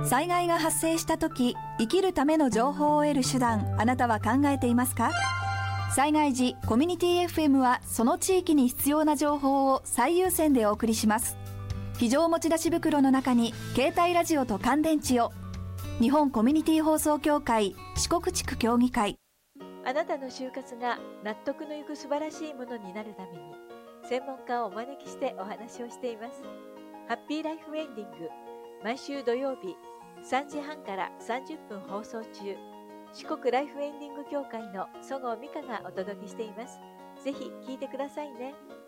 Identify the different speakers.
Speaker 1: 災害が発生した時、生きるための情報を得る手段、あなたは考えていますか？災害時、コミュニティ FM はその地域に必要な情報を最優先でお送りします。非常持ち出し袋の中に携帯ラジオと乾電池を。日本コミュニティ放送協会四国地区協議会。
Speaker 2: あなたの就活が納得のいく素晴らしいものになるために、専門家をお招きしてお話をしています。ハッピーライフエンディング、毎週土曜日3時半から30分放送中。四国ライフエンディング協会の曽郷美香がお届けしています。ぜひ聞いてくださいね。